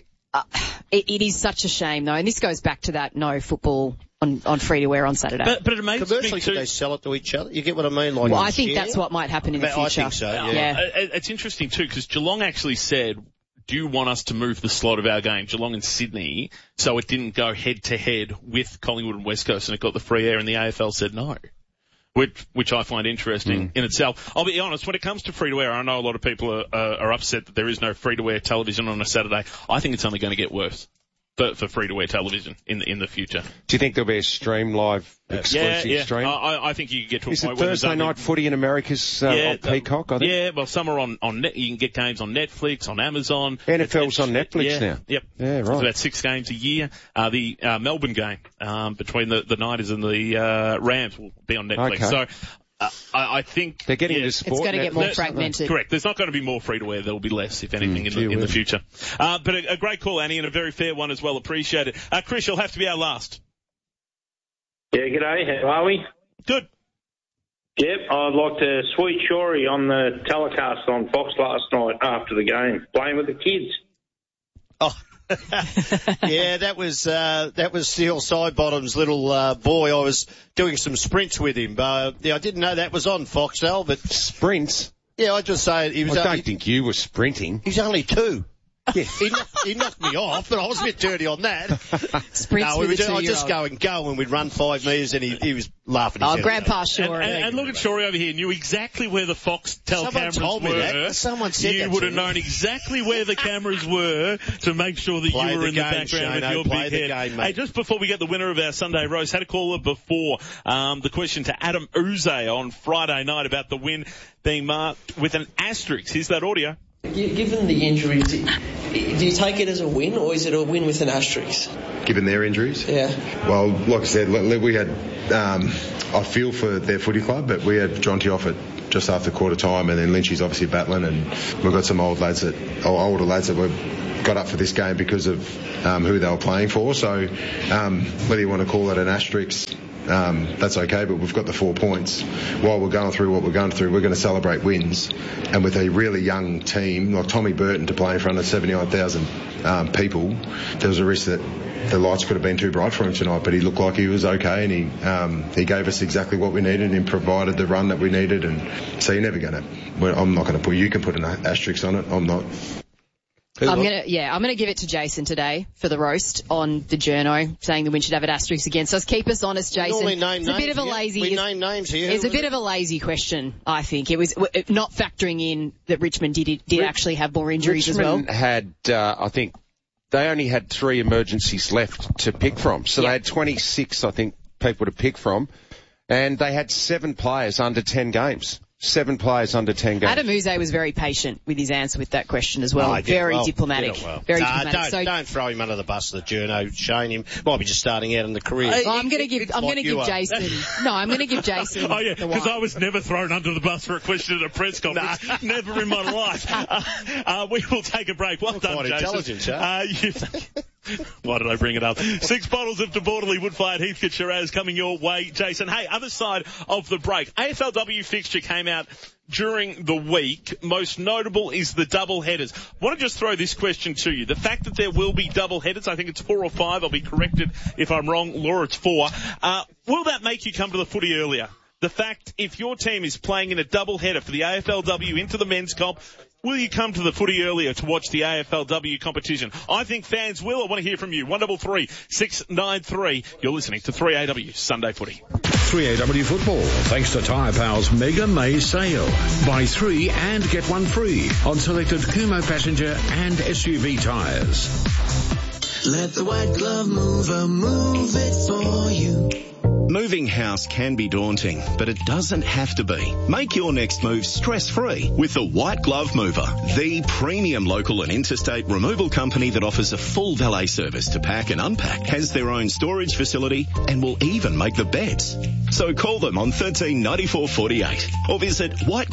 it is such a shame, though, and this goes back to that no football on free-to-air on Saturday. But it amazes me too. Could they sell it to each other? You get what I mean? Like, well, I think that's what might happen in the future. I think so, yeah. It's interesting too because Geelong actually said, do you want us to move the slot of our game, Geelong and Sydney, so it didn't go head-to-head with Collingwood and West Coast and it got the free air, and the AFL said no. Which I find interesting in itself. I'll be honest, when it comes to free-to-air, I know a lot of people are upset that there is no free-to-air television on a Saturday. I think it's only going to get worse for free-to-air television in the future. Do you think there'll be a stream live, exclusive stream? I think you can get to a point where Thursday night footy in America's on Peacock, I think? Yeah, well, some are on net. You can get games on Netflix, on Amazon. NFL's on Netflix now. Yep. Yeah, right. It's about 6 games a year. The Melbourne game between the Niners and the Rams will be on Netflix. Okay. So I think they're getting into sport. It's going to get more fragmented. Correct. There's not going to be more free-to-air. There will be less, if anything, in the future. But a great call, Annie, and a very fair one as well. Appreciate it. Chris, you'll have to be our last. Yeah, g'day. How are we? Good. Yep, I'd like to sweet Shorey on the telecast on Fox last night after the game, playing with the kids. Oh. Yeah, that was Steele Sidebottom's little boy. I was doing some sprints with him. I didn't know that was on Foxtel, but sprints. Yeah, I just say he was. I don't think you were sprinting. He's only 2. Yeah, he knocked me off, but I was a bit dirty on that. Sprints no, with I was just go and we'd run 5 metres and he was laughing. Oh, Grandpa Shorey. And look at Shorey over here, knew exactly where the Foxtel cameras told me were. that. Someone said you that would have known exactly where the cameras were to make sure that you were in the background with your big head. Hey, just before we get the winner of our Sunday roast, had a caller before the question to Adam Uze on Friday night about the win being marked with an asterisk. Here's that audio. Given the injuries, do you take it as a win or is it a win with an asterisk? Given their injuries? Yeah. Well, like I said, we had, I feel for their footy club, but we had Jonty off at just after quarter time, and then Lynchy's obviously battling, and we've got some older lads that were got up for this game because of who they were playing for. So whether you want to call it an asterisk, that's okay, but we've got the 4 points. While we're going through what we're going through, we're going to celebrate wins. And with a really young team, like Tommy Burton, to play in front of 79,000 people, there was a risk that the lights could have been too bright for him tonight, but he looked like he was okay, and he gave us exactly what we needed and provided the run that we needed. And so you're never going to, I'm not going to you can put an asterisk on it, I'm not. I'm gonna give it to Jason today for the roast on the journo, saying the win should have an asterisk again. So keep us honest, Jason. It's a bit of a lazy. We name names here. It's a bit of a lazy question, I think. It was not factoring in that Richmond did actually have more injuries as well. Richmond had, I think, they only had 3 emergencies left to pick from, so they had 26, I think, people to pick from, and they had 7 players under 10 games. 7 players under 10 games. Adam Uze was very patient with his answer with that question as well. Very diplomatic. Very diplomatic. Don't throw him under the bus of the journo, Shane. Him might be just starting out in the career. I'm going to give Jason. No, I'm going to give Jason. Oh yeah, because I was never thrown under the bus for a question at a press conference. Never in my life. We will take a break. Well done, Jason. Intelligence, huh? Why did I bring it up? 6 bottles of DeBortley Woodfired Heathcote Shiraz coming your way, Jason. Hey, other side of the break. AFLW fixture came out during the week. Most notable is the double headers. I want to just throw this question to you. The fact that there will be double headers, I think it's 4 or 5. I'll be corrected if I'm wrong. Laura, it's 4. Will that make you come to the footy earlier? The fact if your team is playing in a double header for the AFLW into the men's comp, will you come to the footy earlier to watch the AFLW competition? I think fans will. I want to hear from you. 133 693. You're listening to 3AW Sunday Footy. 3AW Football, thanks to Tyre Power's Mega May sale. Buy 3 and get 1 free on selected Kumho passenger and SUV tyres. Let the white glove mover move it for you. Moving house can be daunting, but it doesn't have to be. Make your next move stress-free with the White Glove Mover, the premium local and interstate removal company that offers a full valet service to pack and unpack, has their own storage facility, and will even make the beds. So call them on 139448 or visit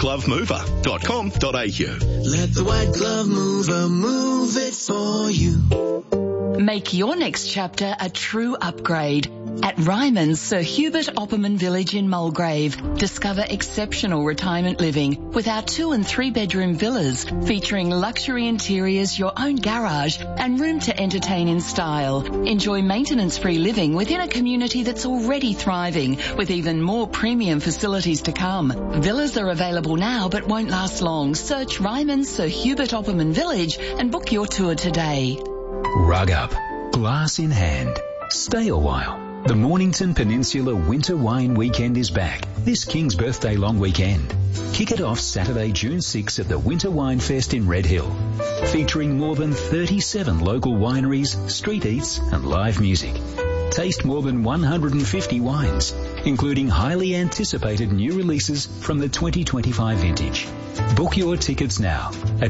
whiteglovemover.com.au. Let the White Glove Mover move it for you. Make your next chapter a true upgrade. At Ryman's Sir Hubert Opperman Village in Mulgrave, discover exceptional retirement living with our 2 and 3 bedroom villas featuring luxury interiors, your own garage and room to entertain in style. Enjoy maintenance-free living within a community that's already thriving with even more premium facilities to come. Villas are available now but won't last long. Search Ryman's Sir Hubert Opperman Village and book your tour today. Rug up, glass in hand. Stay a while. The Mornington Peninsula Winter Wine Weekend is back this King's Birthday long weekend. Kick it off Saturday, June 6 at the Winter Wine Fest in Red Hill, featuring more than 37 local wineries, street eats and live music. Taste more than 150 wines, including highly anticipated new releases from the 2025 vintage. Book your tickets now at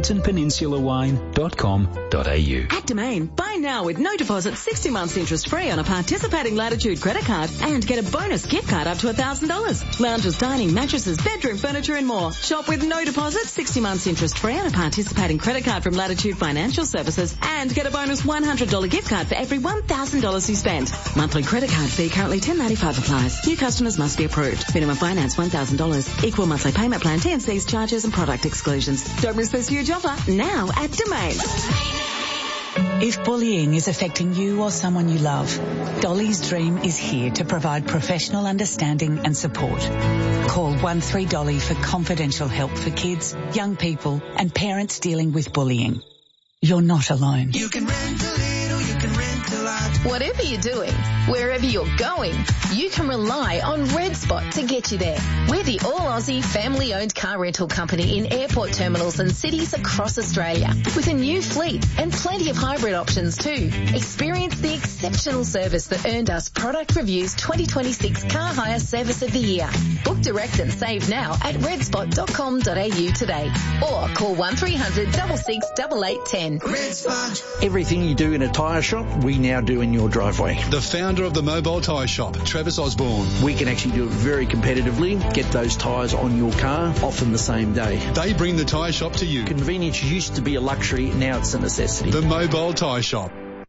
morningtonpeninsulawine.com.au. At Domain, buy now with no deposit, 60 months interest free on a participating Latitude credit card and get a bonus gift card up to $1,000. Lounges, dining, mattresses, bedroom furniture and more. Shop with no deposit, 60 months interest free on a participating credit card from Latitude Financial Services and get a bonus $100 gift card for every $1,000 you spend. Monthly credit card fee currently $10.95 applies. New customers must be approved. Minimum finance $1,000. Equal monthly payment plan, T&Cs, charges and product exclusions. Don't miss this huge offer now at Domain. If bullying is affecting you or someone you love, Dolly's Dream is here to provide professional understanding and support. Call 13-DOLLY for confidential help for kids, young people and parents dealing with bullying. you're not alone. You can rent a little, you can rent a lot. Whatever you're doing, wherever you're going, you can rely on Red Spot to get you there. We're the all-Aussie family-owned car rental company in airport terminals and cities across Australia, with a new fleet and plenty of hybrid options too. Experience the exceptional service that earned us Product Review's 2026 Car Hire Service of the Year. Book direct and save now at redspot.com.au today, or call 1300 66 8810. Red Spot. Everything you do in a tyre shop, we now do in your driveway. The founder of the Mobile Tyre Shop, Travis Osborne. We can actually do it very competitively, get those tyres on your car, often the same day. They bring the tyre shop to you. Convenience used to be a luxury, now it's a necessity. The Mobile Tyre Shop.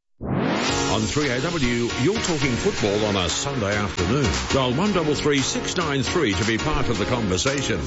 On 3AW, you're talking football on a Sunday afternoon. Dial 133 693 to be part of the conversation.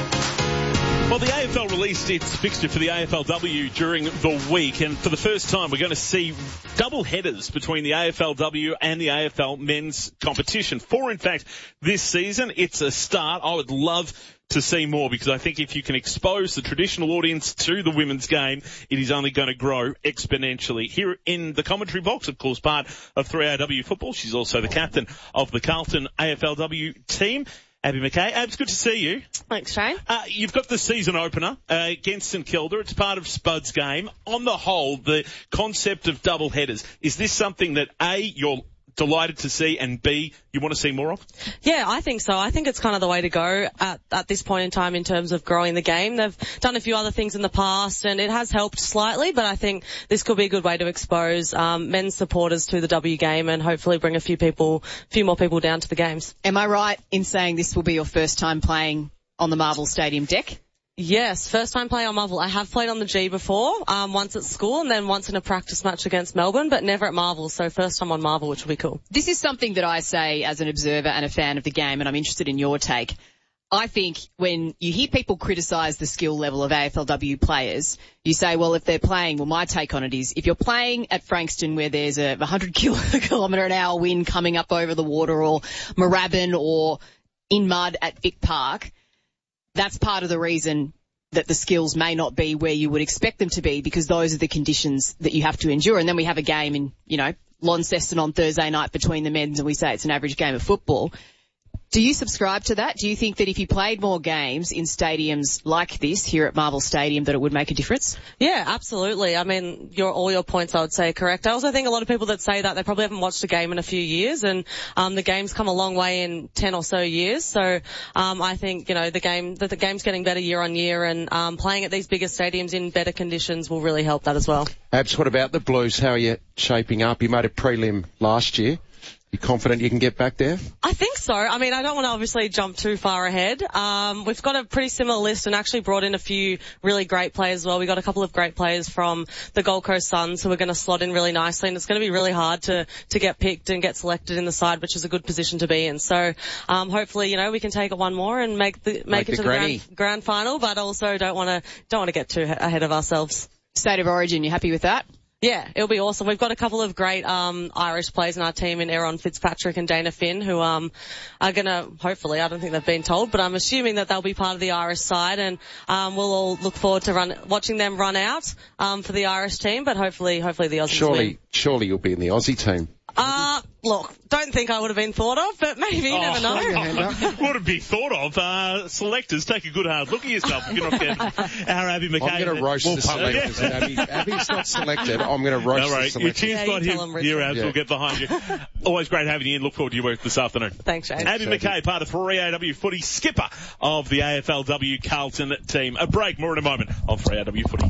Well, the AFL released its fixture for the AFLW during the week, and for the first time we're going to see double headers between the AFLW and the AFL men's competition. 4, in fact, this season. It's a start. I would love to see more, because I think if you can expose the traditional audience to the women's game, it is only going to grow exponentially. Here in the commentary box, of course, part of 3AW football. She's also the captain of the Carlton AFLW team. Abby McKay. Abs, good to see you. Thanks, Shane. You've got the season opener against St Kilda. It's part of Spud's game. On the whole, the concept of double headers, is this something that, A, you're delighted to see, and B, you want to see more of? Yeah, I think so. I think it's kind of the way to go at this point in time in terms of growing the game. They've done a few other things in the past, and it has helped slightly, but I think this could be a good way to expose men's supporters to the W game and hopefully bring a few more people down to the games. Am I right in saying this will be your first time playing on the Marvel Stadium deck? Yes, first time playing on Marvel. I have played on the G before, once at school and then once in a practice match against Melbourne, but never at Marvel, so first time on Marvel, which will be cool. This is something that I say as an observer and a fan of the game, and I'm interested in your take. I think when you hear people criticise the skill level of AFLW players, you say, well, if they're playing, well, my take on it is, if you're playing at Frankston where there's a 100 kilometre an hour wind coming up over the water, or Moorabbin, or in mud at Vic Park, that's part of the reason that the skills may not be where you would expect them to be, because those are the conditions that you have to endure. And then we have a game in, Launceston on Thursday night between the men's, and we say it's an average game of football. Do you subscribe to that? Do you think that if you played more games in stadiums like this here at Marvel Stadium, that it would make a difference? Yeah, absolutely. I mean, all your points I would say are correct. I also think a lot of people that say that, they probably haven't watched a game in a few years, and the game's come a long way in 10 or so years. So I think, the game's getting better year on year, and playing at these bigger stadiums in better conditions will really help that as well. Abs, what about the Blues? How are you shaping up? You made a prelim last year. You confident you can get back there? I think so. I mean, I don't want to obviously jump too far ahead. We've got a pretty similar list and actually brought in a few really great players as well. We got a couple of great players from the Gold Coast Suns who are going to slot in really nicely, and it's going to be really hard to get picked and get selected in the side, which is a good position to be in. So, hopefully, we can take it one more and make it to the grand final, but also don't want to get too ahead of ourselves. State of origin, you happy with that? Yeah, it'll be awesome. We've got a couple of great Irish players in our team, in Aaron Fitzpatrick and Dana Finn, who are going to, hopefully, I don't think they've been told, but I'm assuming that they'll be part of the Irish side, and we'll all look forward to watching them run out for the Irish team, but hopefully the Aussies win. Surely you'll be in the Aussie team. Look, don't think I would have been thought of, but maybe, you never know. Would have been thought of. Selectors, take a good hard look at yourself. You're not getting our Abby McKay. I'm going to roast the selectors. Abby's not selected. I'm going to roast the selectors. Your team's got him here, Abs. We'll get behind you. Always great having you in. Look forward to your work this afternoon. Thanks, Shane. Abby McKay, part of 3AW footy, skipper of the AFLW Carlton team. A break, more in a moment on 3AW footy.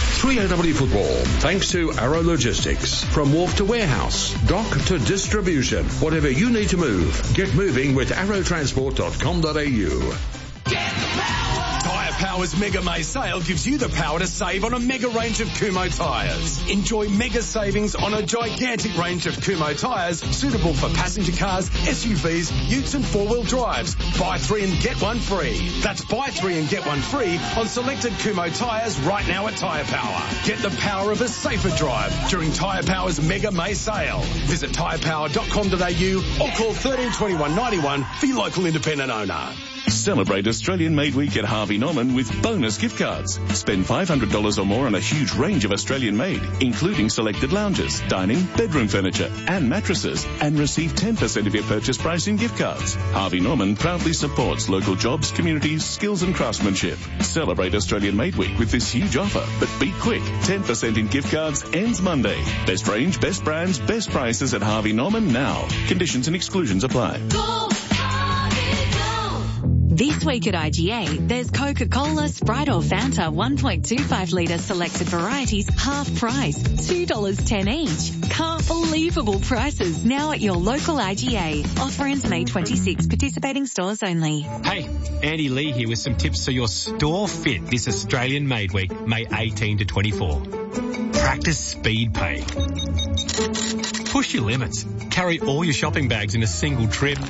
3AW football, thanks to Arrow Logistics. From wharf to warehouse, dock to distribution, whatever you need to move, get moving with arrowtransport.com.au. Tyre Power's Mega May sale gives you the power to save on a mega range of Kumho tyres. Enjoy mega savings on a gigantic range of Kumho tyres suitable for passenger cars, SUVs, utes and four-wheel drives. Buy 3 and get 1 free. That's buy 3 and get 1 free on selected Kumho tyres right now at Tyre Power. Get the power of a safer drive during Tyre Power's Mega May sale. Visit tyrepower.com.au or call 13 21 91 for your local independent owner. Celebrate Australian Made Week at Harvey Norman with bonus gift cards. Spend $500 or more on a huge range of Australian made, including selected lounges, dining, bedroom furniture and mattresses, and receive 10% of your purchase price in gift cards. Harvey Norman proudly supports local jobs, communities, skills and craftsmanship. Celebrate Australian Made Week with this huge offer, but be quick. 10% in gift cards ends Monday. Best range, best brands, best prices at Harvey Norman now. Conditions and exclusions apply. This week at IGA, there's Coca-Cola, Sprite or Fanta 1.25 litre selected varieties, half price, $2.10 each. Can't believable prices now at your local IGA. Offer ends May 26. Participating stores only. Hey, Andy Lee here with some tips so your store fit this Australian Made Week, May 18 to 24. Practice speed pay. Push your limits. Carry all your shopping bags in a single trip.